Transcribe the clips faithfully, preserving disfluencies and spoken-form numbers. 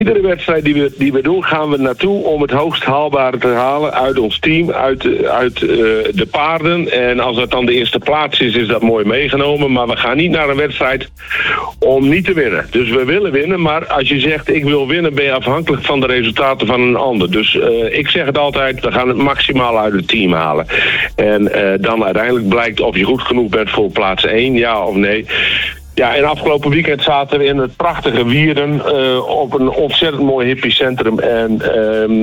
Iedere wedstrijd die we, die we doen, gaan we naartoe om het hoogst haalbare te halen uit ons team, uit, uit uh, de paarden. En als dat dan de eerste plaats is, is dat mooi meegenomen. Maar we gaan niet naar een wedstrijd om niet te winnen. Dus we willen winnen, maar als je zegt ik wil winnen, ben je afhankelijk van de resultaten van een ander. Dus uh, ik zeg het altijd, we gaan het maximaal uit het team halen. En uh, dan uiteindelijk blijkt of je goed genoeg bent voor plaats één, ja of nee. Ja, en afgelopen weekend zaten we in het prachtige Wierden uh, op een ontzettend mooi hippiecentrum. En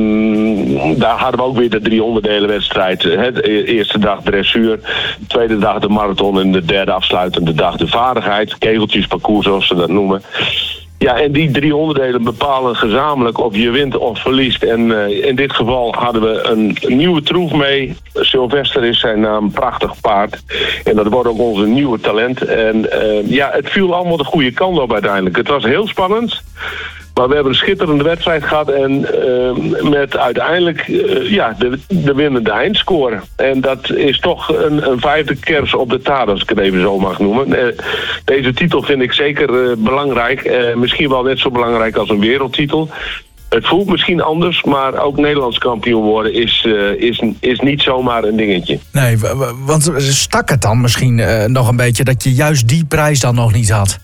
um, daar hadden we ook weer de drie onderdelen wedstrijd. De eerste dag dressuur, de tweede dag de marathon en de derde afsluitende dag de vaardigheid. Kegeltjesparcours zoals ze dat noemen. Ja, en die drie onderdelen bepalen gezamenlijk of je wint of verliest. En uh, in dit geval hadden we een, een nieuwe troef mee. Sylvester is zijn naam, prachtig paard. En dat wordt ook onze nieuwe talent. En uh, ja, het viel allemaal de goede kant op uiteindelijk. Het was heel spannend. Maar we hebben een schitterende wedstrijd gehad. En uh, met uiteindelijk uh, ja, de, de winnende eindscore. En dat is toch een, een vijfde kers op de taart, als ik het even zo mag noemen. Uh, deze titel vind ik zeker uh, belangrijk. Uh, misschien wel net zo belangrijk als een wereldtitel. Het voelt misschien anders, maar ook Nederlands kampioen worden is, uh, is, is niet zomaar een dingetje. Nee, want stak het dan misschien uh, nog een beetje dat je juist die prijs dan nog niet had?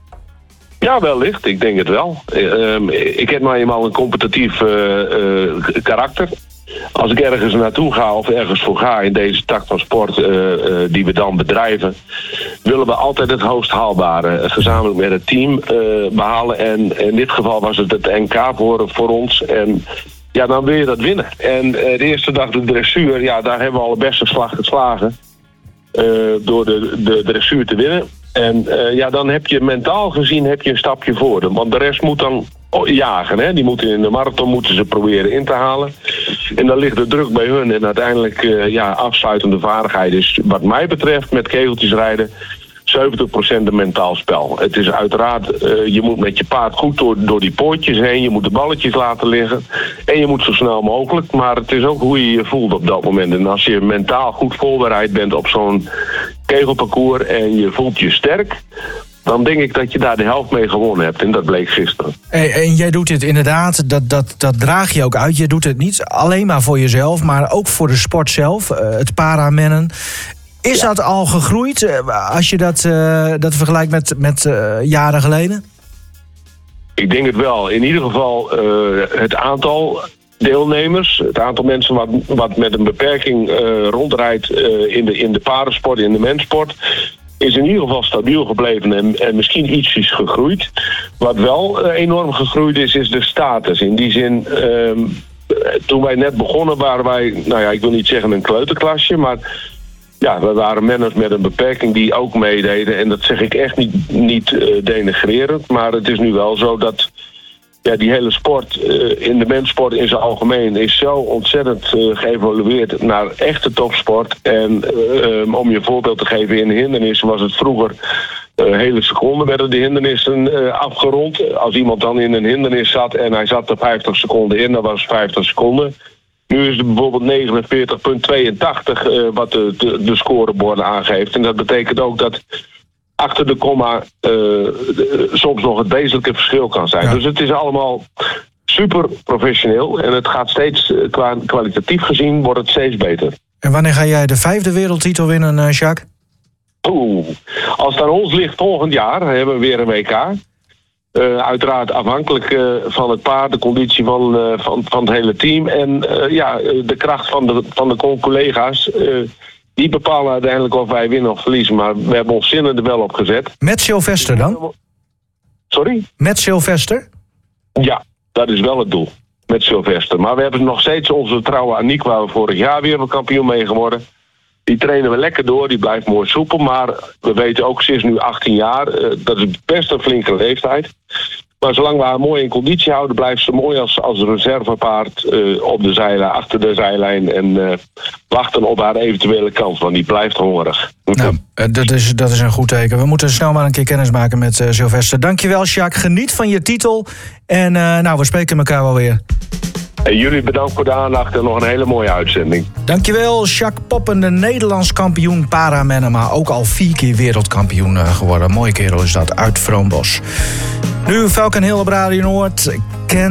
Ja, wellicht. Ik denk het wel. Uh, ik heb nou eenmaal een competitief uh, uh, karakter. Als ik ergens naartoe ga of ergens voor ga in deze tak van sport uh, uh, die we dan bedrijven, willen we altijd het hoogst haalbare uh, gezamenlijk met het team uh, behalen. En in dit geval was het het N K voor, voor ons. En ja, dan wil je dat winnen. En uh, de eerste dag de dressuur, ja, daar hebben we al de beste slag geslagen uh, door de, de dressuur te winnen. En uh, ja, dan heb je mentaal gezien heb je een stapje voor. Want de rest moet dan jagen. Hè? Die moeten in de marathon moeten ze proberen in te halen. En dan ligt de druk bij hun. En uiteindelijk uh, ja, afsluitende vaardigheid is wat mij betreft met kegeltjes rijden zeventig procent een mentaal spel. Het is uiteraard, uh, je moet met je paard goed door, door die poortjes heen. Je moet de balletjes laten liggen. En je moet zo snel mogelijk. Maar het is ook hoe je je voelt op dat moment. En als je mentaal goed voorbereid bent op zo'n kegelparcours en je voelt je sterk, dan denk ik dat je daar de helft mee gewonnen hebt. En dat bleek gisteren. En, en jij doet dit inderdaad, dat, dat, dat draag je ook uit. Je doet het niet alleen maar voor jezelf, maar ook voor de sport zelf. Uh, het paramennen. Is ja. dat al gegroeid uh, als je dat, uh, dat vergelijkt met, met uh, jaren geleden? Ik denk het wel. In ieder geval uh, het aantal deelnemers, het aantal mensen wat, wat met een beperking uh, rondrijdt uh, in, de, in de paardensport, in de mensport, is in ieder geval stabiel gebleven en, en misschien ietsjes gegroeid. Wat wel uh, enorm gegroeid is, is de status. In die zin, uh, toen wij net begonnen waren wij, nou ja, ik wil niet zeggen een kleuterklasje, maar ja, we waren manners met een beperking die ook meededen. En dat zeg ik echt niet, niet uh, denigrerend, maar het is nu wel zo dat ja, die hele sport, uh, in de menssport in zijn algemeen, is zo ontzettend uh, geëvolueerd naar echte topsport. En uh, um, om je een voorbeeld te geven, in hindernissen was het vroeger uh, hele seconden werden de hindernissen uh, afgerond. Als iemand dan in een hindernis zat en hij zat er vijftig seconden in, dan was het vijftig seconden. Nu is het bijvoorbeeld negenenveertig komma tweeëntachtig uh, wat de, de, de scoreborden aangeeft. En dat betekent ook dat achter de komma uh, de, soms nog het wezenlijke verschil kan zijn. Ja. Dus het is allemaal super professioneel. En het gaat steeds, uh, qua, kwalitatief gezien, wordt het steeds beter. En wanneer ga jij de vijfde wereldtitel winnen, uh, Jacques? Oeh, als het aan ons ligt volgend jaar, hebben we weer een W K. Uh, uiteraard afhankelijk uh, van het paard, de conditie van, uh, van, van het hele team. En uh, ja, de kracht van de, van de collega's. Uh, die bepalen uiteindelijk of wij winnen of verliezen. Maar we hebben ons zinnen er wel op gezet. Met Sylvester dan? Sorry? Met Sylvester? Ja, dat is wel het doel. Met Sylvester. Maar we hebben nog steeds onze trouwe Aniek, waar we vorig jaar wereldkampioen mee geworden. Die trainen we lekker door, die blijft mooi soepel. Maar we weten ook, ze is nu achttien jaar. Uh, dat is best een flinke leeftijd. Maar zolang we haar mooi in conditie houden, blijft ze mooi als, als reservepaard uh, op de zijlijn, achter de zijlijn. En uh, wachten op haar eventuele kans, want die blijft hongerig. Nou, dat is, dat is een goed teken. We moeten snel maar een keer kennis maken met uh, Sylvester. Dankjewel, Jacques. Geniet van je titel. En uh, nou, we spreken elkaar wel weer. En jullie bedankt voor de aandacht en nog een hele mooie uitzending. Dankjewel, Jacques Poppen, de Nederlands kampioen paramennen, maar ook al vier keer wereldkampioen geworden. Mooie kerel is dat, uit Vroonbos. Nu Falcon Hill op Radio Noord. Ken